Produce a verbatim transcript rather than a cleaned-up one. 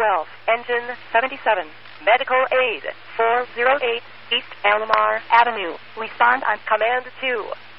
twelve, engine seventy-seven. Medical aid, four oh eight East Alomar Avenue. Respond on Command two.